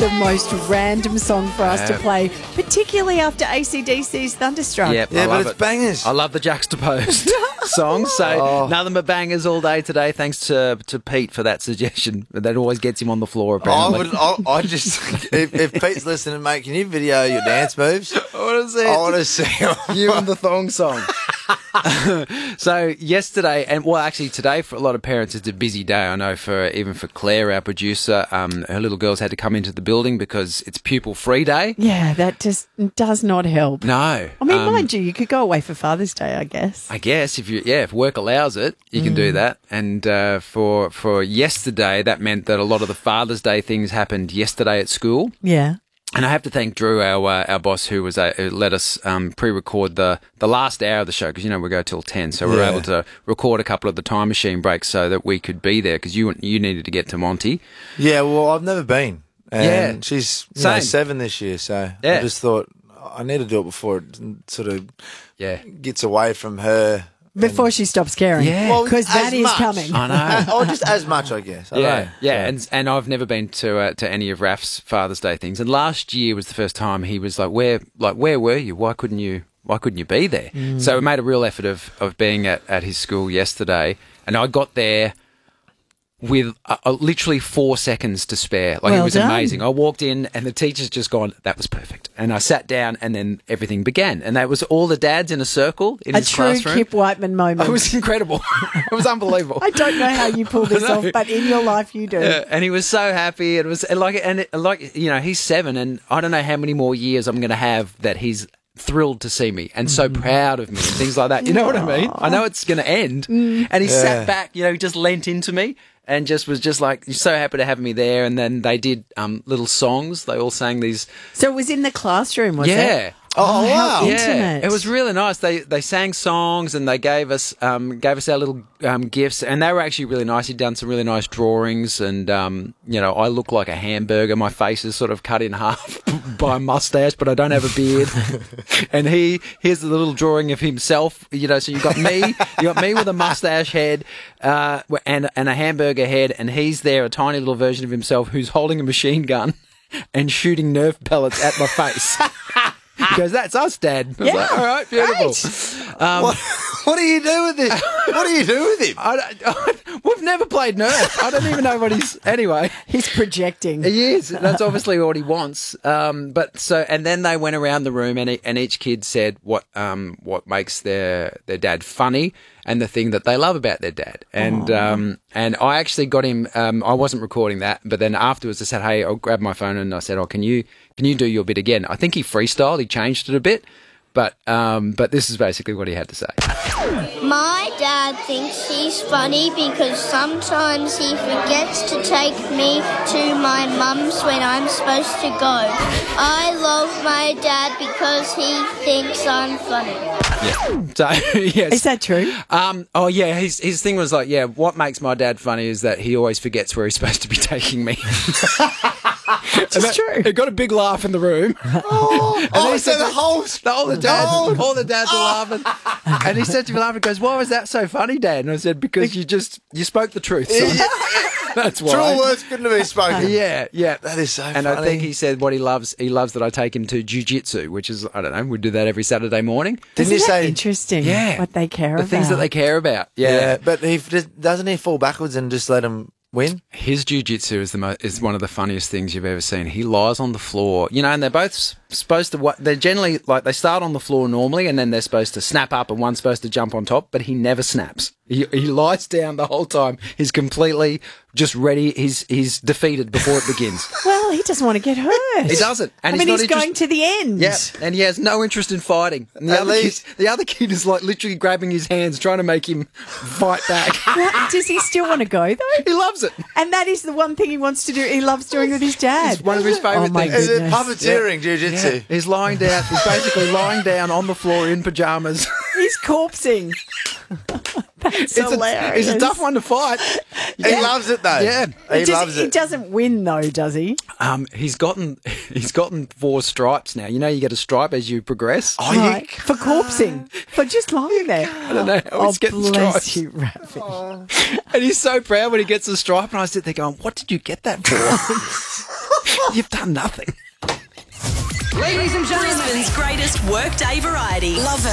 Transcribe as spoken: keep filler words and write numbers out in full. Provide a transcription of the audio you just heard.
the most random song for us Yeah. to play, particularly after A C D C's Thunderstruck. Yep, Yeah, I but love it's it. bangers. I love the juxtaposed songs. So Oh. nothing but bangers all day today. Thanks to to Pete for that suggestion. That always gets him on the floor. I Apparently. would. I, I just. If, if Pete's listening, mate, can you video your dance moves? I want to see I want to see. you and the thong song. So yesterday, and well, actually today, for a lot of parents, it's a busy day. I know for even for Claire, our producer, um, her little girls had to come into the building because it's pupil-free day. Yeah, that just does not help. No, I mean, um, mind you, you could go away for Father's Day, I guess. I guess if you, yeah, if work allows it, you can do that. And uh, for for yesterday, that meant that a lot of the Father's Day things happened yesterday at school. Yeah. And I have to thank Drew, our uh, our boss, who was uh, who let us um, pre-record the, the last hour of the show because you know we go till ten, so we were Yeah. able to record a couple of the time machine breaks so that we could be there because you you needed to get to Monty. Yeah, well, I've never been. And Yeah. she's you know, Same. seven this year, so Yeah. I just thought I need to do it before it sort of Yeah, gets away from her. Before she stops caring. Yeah. Well, Because that as is much. coming. I know. or just as much, I guess. I Yeah, don't know. yeah, So- and and I've never been to uh, to any of Raf's Father's Day things. And last year was the first time he was like, "Where, like, where were you? Why couldn't you? Why couldn't you be there?" So we made a real effort of of being at, at his school yesterday, and I got there with uh, uh, literally four seconds to spare. Like Well it was done. amazing. I walked in, and the teacher's just gone, "That was perfect." And I sat down, and then everything began, and that was all the dads in a circle in A his true classroom. Kip Whiteman moment. It was incredible. It was unbelievable. I don't know how you pull this I know. off, but in your life you do. Yeah, and he was so happy. It was and like, and it, like you know, he's seven, and I don't know how many more years I'm going to have that he's thrilled to see me and so proud of me and things like that. You know what I mean? I know it's going to end, and he Yeah. sat back, you know, he just leant into me and just was just like so happy to have me there. And then they did um, little songs. They all sang these. So it was in the classroom, was it? Yeah. Oh, how wow. intimate. It was really nice. They they sang songs and they gave us um, gave us our little um, gifts, and they were actually really nice. He'd done some really nice drawings, and um, you know, I look like a hamburger. My face is sort of cut in half by a mustache, but I don't have a beard. And he here's the little drawing of himself. You know, so you got me, you got me with a mustache head uh, and and a hamburger head, and he's there, a tiny little version of himself who's holding a machine gun and shooting Nerf pellets at my face. He goes, "That's us, Dad." I was Yeah, like, all right, beautiful. Um, What, what do you do with this? What do you do with him? I don't, we've never played Nerf. I don't even know what he's. Anyway, He's projecting. he is. That's obviously what he wants. Um, but so, and then they went around the room, and e- and each kid said what um what makes their their dad funny, and the thing that they love about their dad. And um and I actually got him. Um, I wasn't recording that, but then afterwards I said, "Hey, I'll grab my phone," and I said, "Oh, can you can you do your bit again?" I think he freestyled. He changed it a bit. But um, but this is basically what he had to say. My dad thinks he's funny because sometimes he forgets to take me to my mum's when I'm supposed to go. I love my dad because he thinks I'm funny. So yes, Is that true? Um, oh yeah, his his thing was like, yeah, what makes my dad funny is that he always forgets where he's supposed to be taking me. It's true. It got a big laugh in the room. Oh, then he so said the that- whole... All the dads, Oh. all the dads are laughing, and he said to me laughing, "Goes, why was that so funny, Dad?" And I said, "Because you just you spoke the truth, son. That's why." True words couldn't have been spoken. Yeah, yeah. That is so And funny. I think he said what he loves. He loves that I take him to jiu-jitsu, which is I don't know. We do that every Saturday morning. Didn't you Isn't that say... interesting? Yeah. What they care The about. things that they care about. Yeah, Yeah. but he doesn't he fall backwards and just let him win? His jiu-jitsu is the mo- is one of the funniest things you've ever seen. He lies on the floor, you know, and they're both s- supposed to. What they're generally like. They start on the floor normally, and then they're supposed to snap up, and one's supposed to jump on top. But he never snaps. He, he lies down the whole time. He's completely just ready. He's he's defeated before it begins. Well, he doesn't want to get hurt. He doesn't, and I he's mean, not he's going interest- to the end. Yeah, and he has no interest in fighting. And the At other least- kid, the other kid is like literally grabbing his hands, trying to make him fight back. What? Does he still want to go, though? He loves it. And that is the one thing he wants to do. He loves doing with his dad. It's one of his favourite Oh, my things. Is it goodness. puppeteering jiu-jitsu? Yeah, he's lying down. He's basically lying down on the floor in pajamas. He's corpsing. That's It's a, hilarious. it's a tough one to fight. He loves it though. Yeah. he Does- loves He it. doesn't win, though, does he? Um, he's gotten he's gotten four stripes now. You know, you get a stripe as you progress. Oh, Right. you, For corpsing. For just lying there. I don't know how Oh, he's getting bless stripes. you, Rafi. And he's so proud when he gets a stripe. And I sit there going, "What did you get that for?" You've done nothing. Ladies and gentlemen, Brisbane's greatest workday variety. Love it.